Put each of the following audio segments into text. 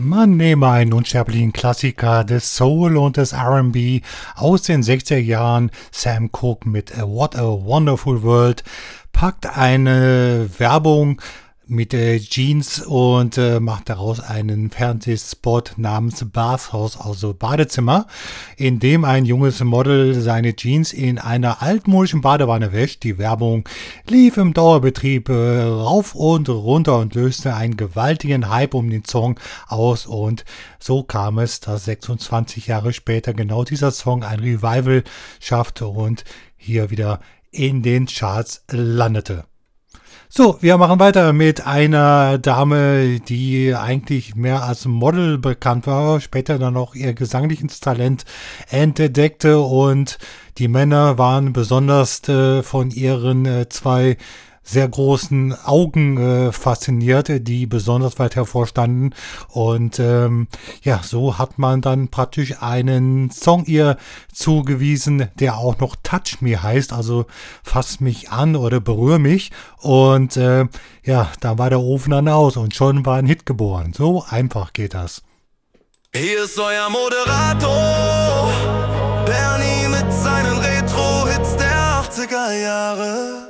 Man nehme einen unsterblichen Klassiker des Soul und des R&B aus den 60er Jahren, Sam Cooke mit What a Wonderful World, packt eine Werbung mit Jeans und macht daraus einen Fernsehspot namens Bathhouse, also Badezimmer, in dem ein junges Model seine Jeans in einer altmodischen Badewanne wäscht. Die Werbung lief im Dauerbetrieb rauf und runter und löste einen gewaltigen Hype um den Song aus, und so kam es, dass 26 Jahre später genau dieser Song ein Revival schaffte und hier wieder in den Charts landete. So, wir machen weiter mit einer Dame, die eigentlich mehr als Model bekannt war, später dann auch ihr gesangliches Talent entdeckte, und die Männer waren besonders von ihren zwei sehr großen Augen fasziniert, die besonders weit hervorstanden, und ja, so hat man dann praktisch einen Song ihr zugewiesen, der auch noch Touch Me heißt, also fass mich an oder berühr mich, und ja, da war der Ofen dann aus und schon war ein Hit geboren. So einfach geht das. Hier ist euer Moderator, Bernie mit seinen Retro-Hits der 80er Jahre.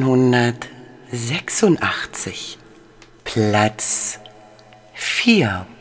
1986, Platz 4.